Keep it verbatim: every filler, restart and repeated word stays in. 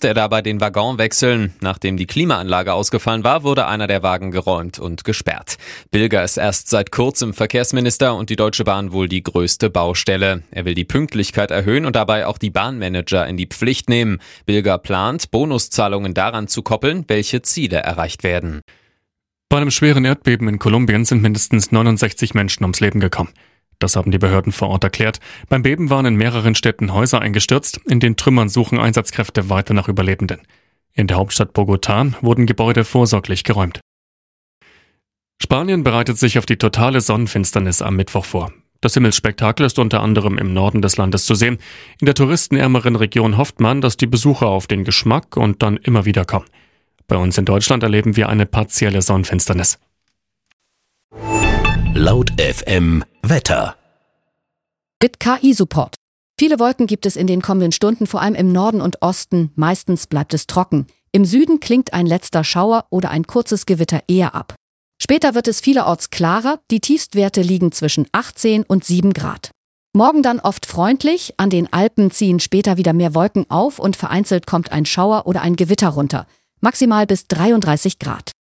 musste er dabei den Waggon wechseln. Nachdem die Klimaanlage ausgefallen war, wurde einer der Wagen geräumt und gesperrt. Bilger ist erst seit kurzem Verkehrsminister und die Deutsche Bahn wohl die größte Baustelle. Er will die Pünktlichkeit erhöhen und dabei auch die Bahnmanager in die Pflicht nehmen. Bilger plant, Bonuszahlungen daran zu koppeln, welche Ziele erreicht werden. Bei einem schweren Erdbeben in Kolumbien sind mindestens neunundsechzig Menschen ums Leben gekommen. Das haben die Behörden vor Ort erklärt. Beim Beben waren in mehreren Städten Häuser eingestürzt. In den Trümmern suchen Einsatzkräfte weiter nach Überlebenden. In der Hauptstadt Bogotá wurden Gebäude vorsorglich geräumt. Spanien bereitet sich auf die totale Sonnenfinsternis am Mittwoch vor. Das Himmelsspektakel ist unter anderem im Norden des Landes zu sehen. In der touristenärmeren Region hofft man, dass die Besucher auf den Geschmack und dann immer wieder kommen. Bei uns in Deutschland erleben wir eine partielle Sonnenfinsternis. Laut F M Wetter. Mit K I-Support. Viele Wolken gibt es in den kommenden Stunden, vor allem im Norden und Osten. Meistens bleibt es trocken. Im Süden klingt ein letzter Schauer oder ein kurzes Gewitter eher ab. Später wird es vielerorts klarer. Die Tiefstwerte liegen zwischen achtzehn und sieben Grad. Morgen dann oft freundlich. An den Alpen ziehen später wieder mehr Wolken auf und vereinzelt kommt ein Schauer oder ein Gewitter runter. Maximal bis dreiunddreißig Grad.